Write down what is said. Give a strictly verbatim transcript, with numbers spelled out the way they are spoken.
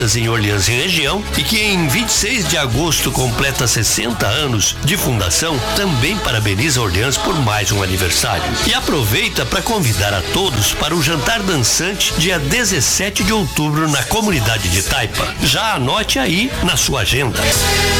em Orleans e região e que em vinte e seis de agosto completa sessenta anos de fundação, também parabeniza Orleans por mais um aniversário. E aproveita para convidar a todos para o jantar dançante dia dezessete de outubro na comunidade de Taipa. Já anote aí na sua agenda.